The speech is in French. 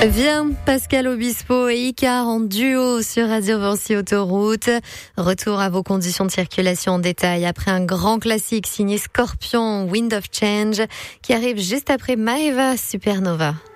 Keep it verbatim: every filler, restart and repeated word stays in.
Viens, Pascal Obispo et Icar en duo sur Radio Vinci Autoroute. Retour à vos conditions de circulation en détail après un grand classique signé Scorpion, Wind of Change, qui arrive juste après Maeva Supernova.